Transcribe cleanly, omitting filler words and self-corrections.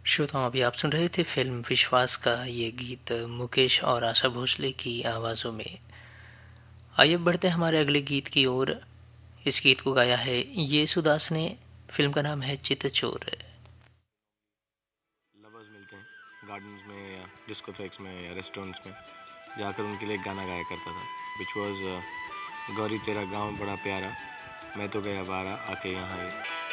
श्रोताओं, अभी आप सुन रहे थे फिल्म विश्वास का ये गीत मुकेश और आशा भोसले की आवाज़ों में। आइए अब बढ़ते हैं हमारे अगले गीत की ओर। इस गीत को गाया है येसुदास ने। फिल्म का नाम है चितचोर। लवर्स मिलते हैं गार्डन्स में या डिस्कोथेक्स में या रेस्टोरेंट्स में, जाकर उनके लिए गाना गाया करता था, विच वॉज गौरी तेरा गाँव बड़ा प्यारा, मैं तो गया बारा आके यहाँ।